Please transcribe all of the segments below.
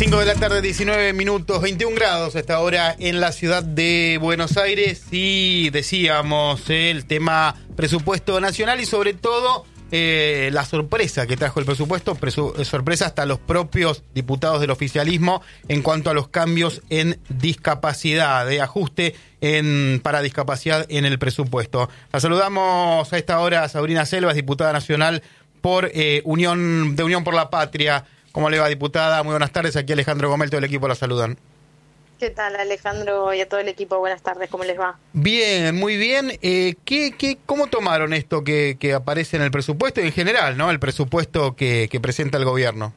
5 de la tarde, 19 minutos, 21 grados a esta hora en la ciudad de Buenos Aires. Y decíamos el tema presupuesto nacional y sobre todo la sorpresa que trajo el presupuesto, sorpresa hasta los propios diputados del oficialismo en cuanto a los cambios en discapacidad, de ajuste para discapacidad en el presupuesto. La saludamos a esta hora a Sabrina Selvas, diputada nacional por Unión por la Patria. ¿Cómo le va, diputada? Muy buenas tardes. Aquí Alejandro Gomel, todo el equipo la saludan. ¿Qué tal, Alejandro, y a todo el equipo? Buenas tardes, ¿cómo les va? Bien, muy bien. ¿Cómo tomaron esto que aparece en el presupuesto y en general, ¿no? El presupuesto que presenta el gobierno.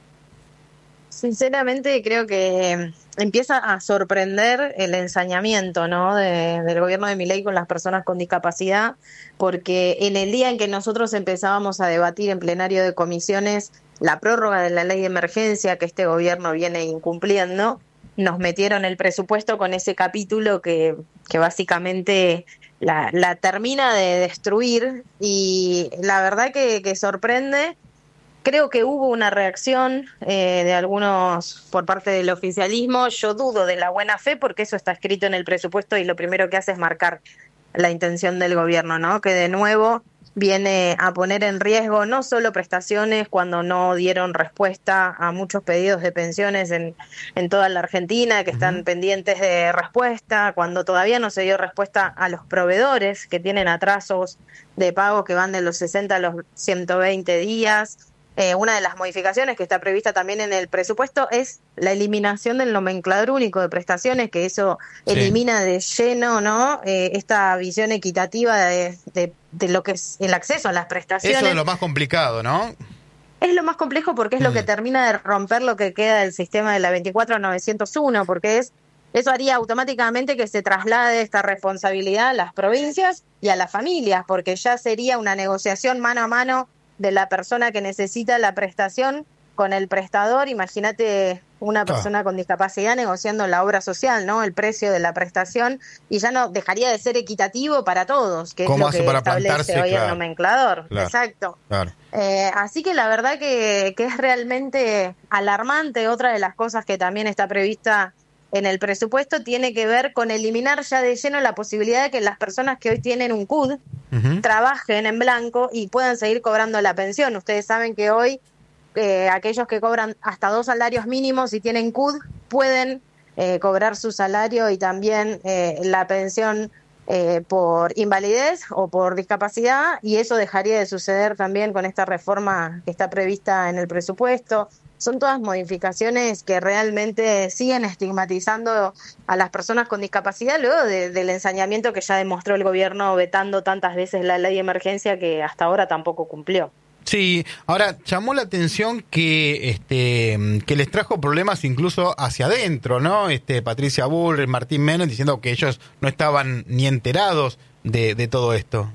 Sinceramente creo que empieza a sorprender el ensañamiento, ¿no? del gobierno de Milei con las personas con discapacidad, porque en el día en que nosotros empezábamos a debatir en plenario de comisiones la prórroga de la ley de emergencia que este gobierno viene incumpliendo, nos metieron el presupuesto con ese capítulo que básicamente la termina de destruir, y la verdad que sorprende. Creo que hubo una reacción de algunos por parte del oficialismo. Yo dudo de la buena fe porque eso está escrito en el presupuesto y lo primero que hace es marcar la intención del gobierno, ¿no? Que de nuevo viene a poner en riesgo no solo prestaciones cuando no dieron respuesta a muchos pedidos de pensiones en toda la Argentina que están pendientes de respuesta, cuando todavía no se dio respuesta a los proveedores que tienen atrasos de pago que van de los 60 a los 120 días. Una de las modificaciones que está prevista también en el presupuesto es la eliminación del nomenclador único de prestaciones, que eso elimina de lleno, ¿no? Esta visión equitativa de lo que es el acceso a las prestaciones. Eso es lo más complicado, ¿no? Es lo más complejo porque es lo que termina de romper lo que queda del sistema de la 24901, porque eso haría automáticamente que se traslade esta responsabilidad a las provincias y a las familias, porque ya sería una negociación mano a mano de la persona que necesita la prestación con el prestador. Imagínate una persona con discapacidad negociando la obra social, ¿no? El precio de la prestación, y ya no dejaría de ser equitativo para todos, que es lo que establece hoy el nomenclador. Claro. Exacto. Claro. Así que la verdad que es realmente alarmante. Otra de las cosas que también está prevista en el presupuesto tiene que ver con eliminar ya de lleno la posibilidad de que las personas que hoy tienen un CUD trabajen en blanco y puedan seguir cobrando la pensión. Ustedes saben que hoy aquellos que cobran hasta 2 salarios mínimos y tienen CUD pueden cobrar su salario y también la pensión por invalidez o por discapacidad, y eso dejaría de suceder también con esta reforma que está prevista en el presupuesto. Son todas modificaciones que realmente siguen estigmatizando a las personas con discapacidad luego del ensañamiento que ya demostró el gobierno vetando tantas veces la ley de emergencia que hasta ahora tampoco cumplió. Sí, ahora llamó la atención que les trajo problemas incluso hacia adentro, ¿no? Patricia Bullrich, Martín Menem, diciendo que ellos no estaban ni enterados de todo esto.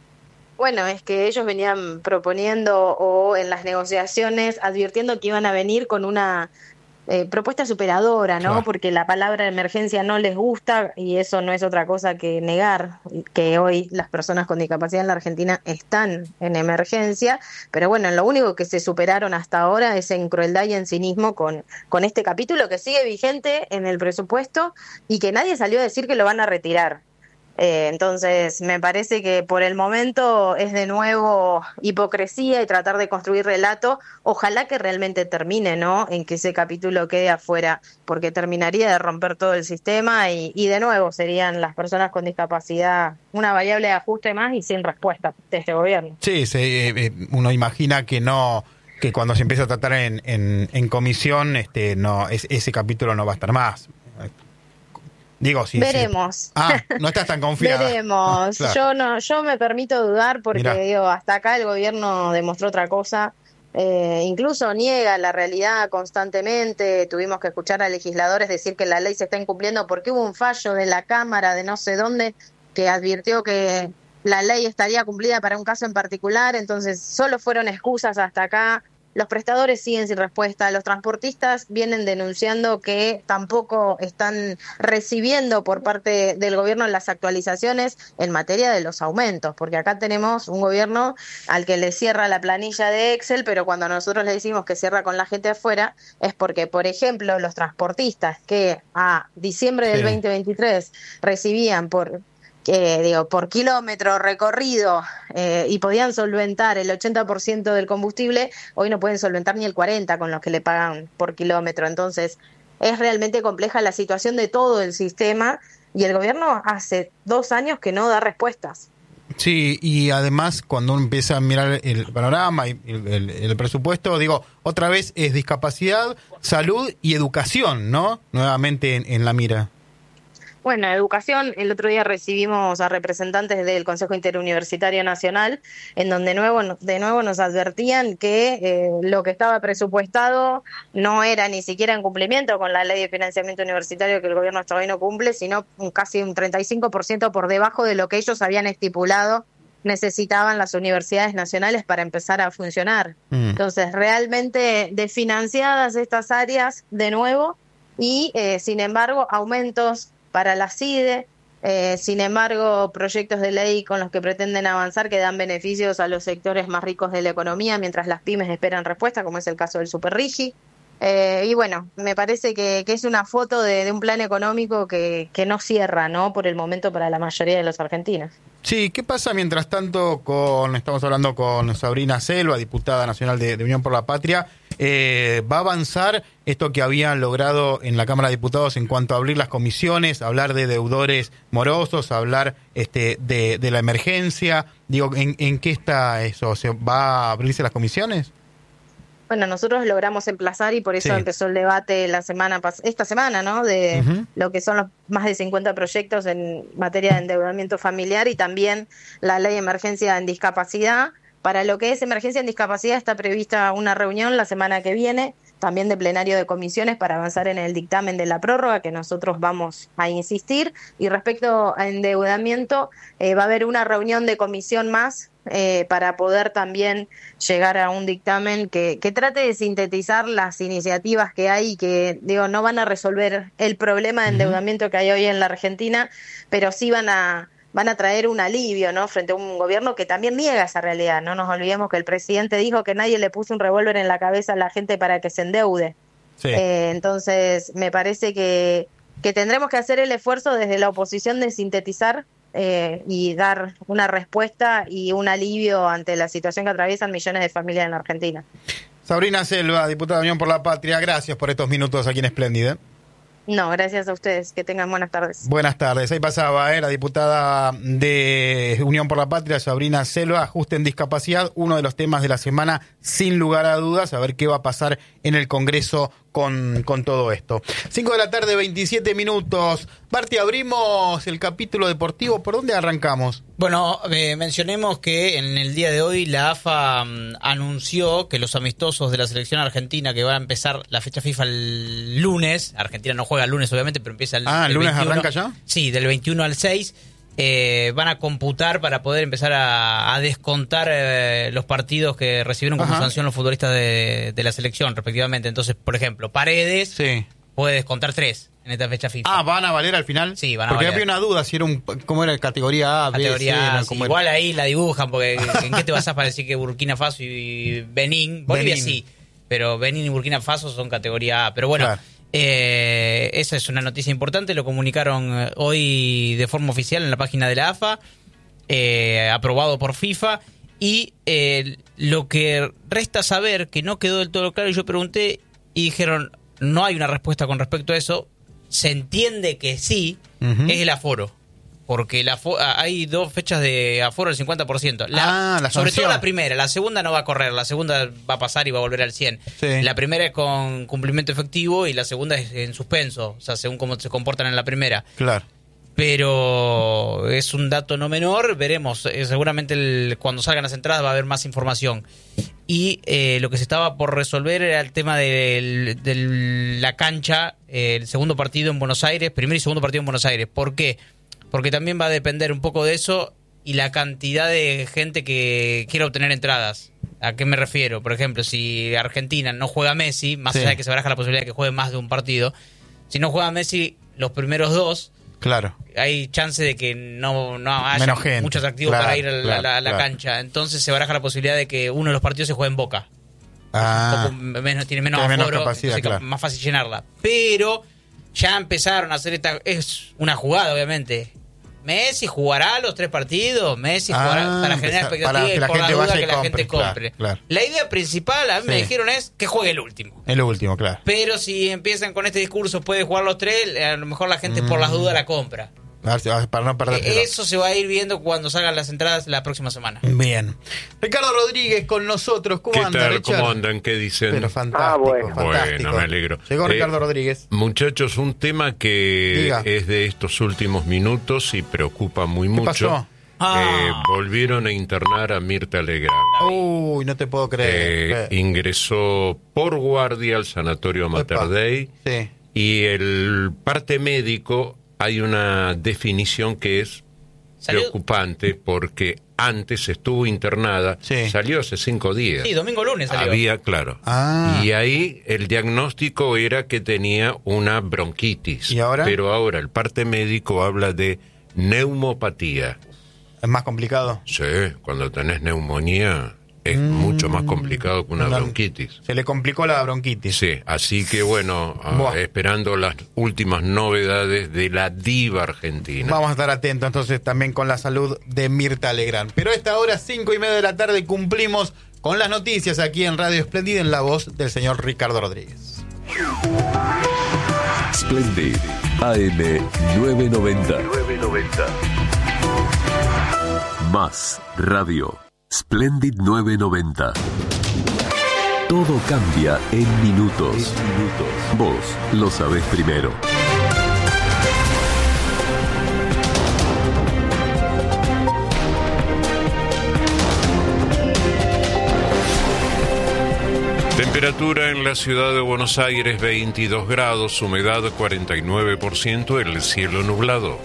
Bueno, es que ellos venían proponiendo o en las negociaciones advirtiendo que iban a venir con una propuesta superadora, ¿no? Claro. Porque la palabra emergencia no les gusta, y eso no es otra cosa que negar que hoy las personas con discapacidad en la Argentina están en emergencia. Pero bueno, lo único que se superaron hasta ahora es en crueldad y en cinismo con este capítulo que sigue vigente en el presupuesto y que nadie salió a decir que lo van a retirar. Entonces me parece que por el momento es de nuevo hipocresía y tratar de construir relato. Ojalá que realmente termine, ¿no? En que ese capítulo quede afuera, porque terminaría de romper todo el sistema y de nuevo serían las personas con discapacidad una variable de ajuste más y sin respuesta de este gobierno. Sí, uno imagina que no, que cuando se empieza a tratar en comisión, ese capítulo no va a estar más. Digo, sí. Veremos. Sí. No estás tan confiada. Veremos. Claro. Yo me permito dudar porque digo, hasta acá el gobierno demostró otra cosa. Incluso niega la realidad constantemente. Tuvimos que escuchar a legisladores decir que la ley se está incumpliendo porque hubo un fallo de la Cámara de no sé dónde que advirtió que la ley estaría cumplida para un caso en particular. Entonces solo fueron excusas hasta acá. los prestadores siguen sin respuesta, los transportistas vienen denunciando que tampoco están recibiendo por parte del gobierno las actualizaciones en materia de los aumentos, porque acá tenemos un gobierno al que le cierra la planilla de Excel, pero cuando nosotros le decimos que cierra con la gente afuera, es porque, por ejemplo, los transportistas que a diciembre del 2023 recibían por kilómetro recorrido y podían solventar el 80% del combustible, hoy no pueden solventar ni el 40% con los que le pagan por kilómetro. Entonces, es realmente compleja la situación de todo el sistema y el gobierno hace 2 años que no da respuestas. Sí, y además cuando uno empieza a mirar el panorama y el presupuesto, digo, otra vez es discapacidad, salud y educación, ¿no? Nuevamente en la mira. Bueno, educación, el otro día recibimos a representantes del Consejo Interuniversitario Nacional, en donde de nuevo nos advertían que lo que estaba presupuestado no era ni siquiera en cumplimiento con la ley de financiamiento universitario que el gobierno hasta hoy no cumple, sino casi un 35% por debajo de lo que ellos habían estipulado necesitaban las universidades nacionales para empezar a funcionar. Entonces, realmente desfinanciadas estas áreas de nuevo y, sin embargo, aumentos para la CIDE, sin embargo, proyectos de ley con los que pretenden avanzar que dan beneficios a los sectores más ricos de la economía, mientras las pymes esperan respuesta, como es el caso del Superrigi. Y bueno, me parece que es una foto de un plan económico que no cierra, ¿no? Por el momento para la mayoría de los argentinos. Sí, ¿qué pasa mientras tanto estamos hablando con Sabrina Selva, diputada nacional de Unión por la Patria? ¿Va a avanzar esto que habían logrado en la Cámara de Diputados en cuanto a abrir las comisiones, hablar de deudores morosos, hablar de la emergencia? Digo, ¿en qué está eso? ¿Va a abrirse las comisiones? Bueno, nosotros logramos emplazar y por eso empezó el debate esta semana, ¿no? De lo que son los más de 50 proyectos en materia de endeudamiento familiar y también la ley de emergencia en discapacidad. Para lo que es emergencia en discapacidad está prevista una reunión la semana que viene, también de plenario de comisiones para avanzar en el dictamen de la prórroga, que nosotros vamos a insistir. Y respecto a endeudamiento, va a haber una reunión de comisión más para poder también llegar a un dictamen que trate de sintetizar las iniciativas que hay y que, no van a resolver el problema de endeudamiento que hay hoy en la Argentina, pero sí van a traer un alivio, ¿no? Frente a un gobierno que también niega esa realidad. No nos olvidemos que el presidente dijo que nadie le puso un revólver en la cabeza a la gente para que se endeude. Sí. Entonces, me parece que tendremos que hacer el esfuerzo desde la oposición de sintetizar y dar una respuesta y un alivio ante la situación que atraviesan millones de familias en la Argentina. Sabrina Selva, diputada de Unión por la Patria, gracias por estos minutos aquí en Espléndida. No, gracias a ustedes. Que tengan buenas tardes. Buenas tardes. Ahí pasaba la diputada de Unión por la Patria, Sabrina Selva, ajuste en discapacidad, uno de los temas de la semana, sin lugar a dudas, a ver qué va a pasar en el Congreso con todo esto. 5:27 p.m. Barti, abrimos el capítulo deportivo. ¿Por dónde arrancamos? Bueno, mencionemos que en el día de hoy la AFA anunció que los amistosos de la selección argentina, que va a empezar la fecha FIFA el lunes, Argentina no juega el lunes obviamente, pero empieza el lunes 21, ¿arranca ya? Sí, del 21 al 6, van a computar para poder empezar a descontar los partidos que recibieron como sanción los futbolistas de la selección respectivamente. Entonces, por ejemplo, Paredes puede descontar 3 en esta fecha FIFA. ¿Van a valer al final? Sí, van a valer. Porque había una duda si era ¿cómo era? ¿Categoría A, categoría B, C? Sí, igual ahí la dibujan, porque ¿en qué te basás para decir que Burkina Faso y Benín? Bolivia sí, pero Benín y Burkina Faso son categoría A. Pero bueno, claro. Esa es una noticia importante, lo comunicaron hoy de forma oficial en la página de la AFA, aprobado por FIFA, y lo que resta saber, que no quedó del todo claro, y yo pregunté y dijeron, no hay una respuesta con respecto a eso. Se entiende que sí, es el aforo. Porque hay 2 fechas de aforo del 50%. Sobre todo la primera. La segunda no va a correr. La segunda va a pasar y va a volver al 100%. Sí. La primera es con cumplimiento efectivo y la segunda es en suspenso. O sea, según cómo se comportan en la primera. Claro. Pero es un dato no menor. Veremos. Seguramente cuando salgan las entradas va a haber más información. Y lo que se estaba por resolver era el tema de la cancha. El segundo partido en Buenos Aires. Primer y segundo partido en Buenos Aires. ¿Por qué? Porque también va a depender un poco de eso y la cantidad de gente que quiera obtener entradas. ¿A qué me refiero? Por ejemplo, si Argentina no juega Messi, más allá de que se baraja la posibilidad de que juegue más de un partido, si no juega Messi los primeros 2, claro, hay chance de que no haya mucho atractivo para ir a la cancha. Entonces se baraja la posibilidad de que uno de los partidos se juegue en Boca. Tiene menos aforo, capacidad, más fácil llenarla. Pero ya empezaron a hacer es una jugada, obviamente. Messi jugará los 3 partidos, Messi jugará para generar expectativa y por la duda que la gente compre. Claro. La idea principal, a mí me dijeron, es que juegue el último. El último, claro. Pero si empiezan con este discurso, puede jugar los 3, a lo mejor la gente por las dudas la compra. Para no perder. Eso se va a ir viendo cuando salgan las entradas la próxima semana. Bien. Ricardo Rodríguez con nosotros. ¿Cómo andan, tal? Richard? ¿Cómo andan? ¿Qué dicen? Pero fantástico, fantástico. Bueno, me alegro. Llegó Ricardo Rodríguez. Muchachos, un tema que es de estos últimos minutos y preocupa muy mucho. ¿Qué pasó? Volvieron a internar a Mirta Legrand. Uy, no te puedo creer. Ingresó por guardia al sanatorio Mater Dei. Sí. Y el parte médico, hay una definición que es preocupante porque antes estuvo internada, salió hace 5 días. Sí, domingo lunes salió. Claro. Y ahí el diagnóstico era que tenía una bronquitis. ¿Y ahora? Pero ahora el parte médico habla de neumopatía. ¿Es más complicado? Sí, cuando tenés neumonía es mucho más complicado que una bronquitis. Se le complicó la bronquitis. Sí, así que bueno, esperando las últimas novedades de la diva argentina. Vamos a estar atentos entonces también con la salud de Mirta Legrand. Pero a esta hora, 5:30 de la tarde, cumplimos con las noticias aquí en Radio Splendid en la voz del señor Ricardo Rodríguez. Splendid, AM 990. Más radio. Splendid 990. Todo cambia en minutos. Vos lo sabés primero. Temperatura en la ciudad de Buenos Aires 22 grados, humedad 49%, el cielo nublado.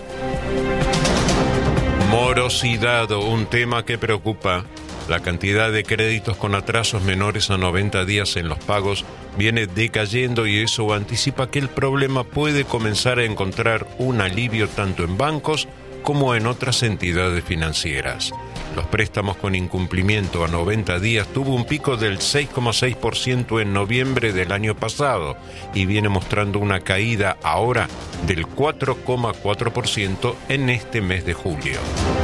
Morosidad, un tema que preocupa. La cantidad de créditos con atrasos menores a 90 días en los pagos viene decayendo y eso anticipa que el problema puede comenzar a encontrar un alivio tanto en bancos como en otras entidades financieras. Los préstamos con incumplimiento a 90 días tuvo un pico del 6,6% en noviembre del año pasado y viene mostrando una caída ahora del 4,4% en este mes de julio.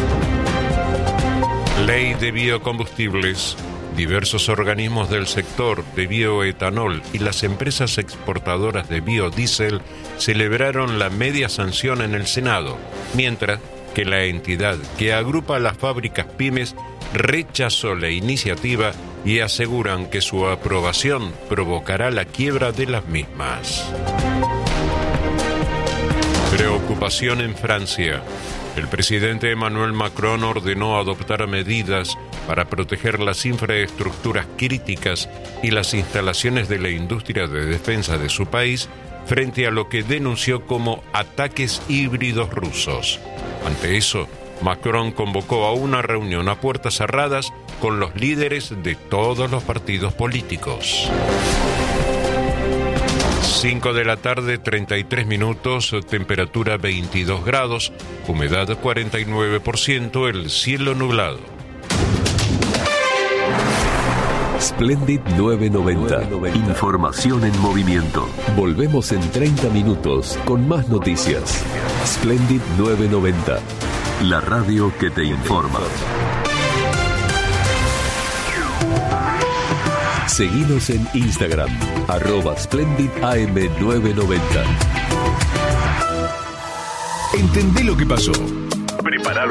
Ley de biocombustibles. Diversos organismos del sector de bioetanol y las empresas exportadoras de biodiesel celebraron la media sanción en el Senado, mientras que la entidad que agrupa a las fábricas pymes rechazó la iniciativa y aseguran que su aprobación provocará la quiebra de las mismas. Preocupación en Francia. El presidente Emmanuel Macron ordenó adoptar medidas para proteger las infraestructuras críticas y las instalaciones de la industria de defensa de su país frente a lo que denunció como ataques híbridos rusos. Ante eso, Macron convocó a una reunión a puertas cerradas con los líderes de todos los partidos políticos. 5 de la tarde, 33 minutos, temperatura 22 grados, humedad 49%, el cielo nublado. Splendid 990. Información en movimiento. Volvemos en 30 minutos con más noticias. Splendid 990. La radio que te informa. Seguinos en Instagram, @SplendidAM990. Entendé lo que pasó. Preparalo.